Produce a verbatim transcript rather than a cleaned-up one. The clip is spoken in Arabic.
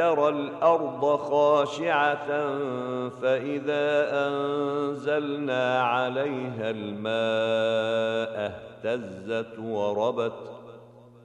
ترى الأرض خاشعة فإذا أنزلنا عليها الماء اهتزت وربت